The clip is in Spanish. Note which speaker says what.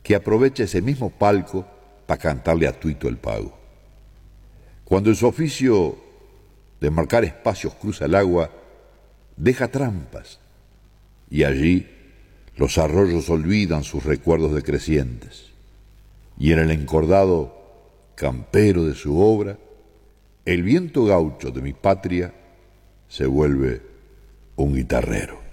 Speaker 1: que aprovecha ese mismo palco para cantarle a Tuito el Pago. Cuando en su oficio de marcar espacios cruza el agua, deja trampas, y allí los arroyos olvidan sus recuerdos decrecientes, y en el encordado campero de su obra, el viento gaucho de mi patria se vuelve un guitarrero.